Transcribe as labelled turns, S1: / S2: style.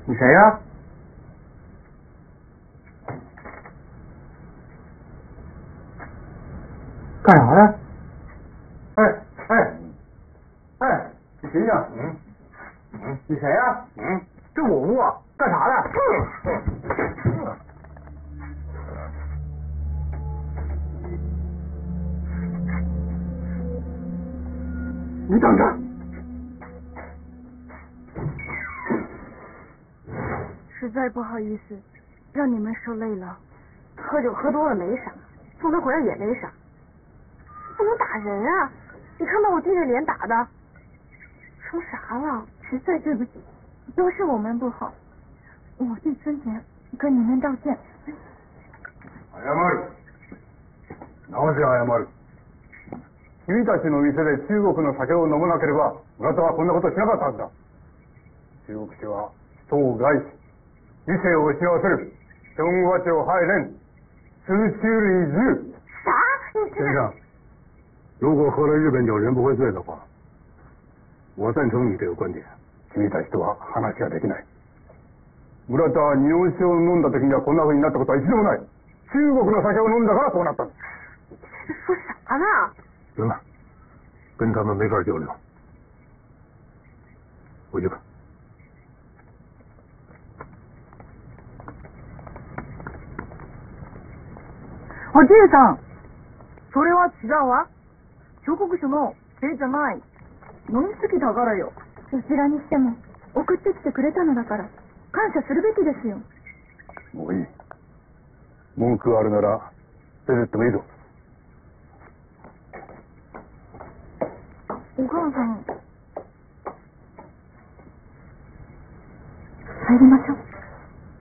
S1: 你谁呀？干啥呢？哎，你醒醒！你谁呀？这我屋啊，干啥的？你等着！
S2: 实在不好意思，让你们受累了。喝酒喝多了没啥，送他回来也没啥，不能打人啊！你看把我弟弟脸打的，成啥了？实在对不起，都是我们不好。我对孙田跟你们道歉。
S1: 謝る。なぜ謝る？君たちの店で中国の酒を飲まなければ、村田はこんなことしなかったはずだ。中国酒は人を害し、理性を失わせる。中国酒害人，此其理之。
S2: 啥？
S1: 先生，如果喝了日本酒人不会醉的话，我赞成你这个观点。君たちとは話ができない。村田は日本酒を飲んだ時にはこんな風になったことは一度もない。中国の酒を飲んだからこうなったんだ。
S2: 说啥呢？
S1: 行了，跟他们没法交流，回去吧。
S2: おじいさん、それは違うわ。彫刻書のせいじゃない。飲みすぎだからよ。どちらにしても送ってきてくれたのだから感謝するべきですよ。
S1: もういい。文句があるなら出てってもいいぞ。
S2: お母さん、入りましょう。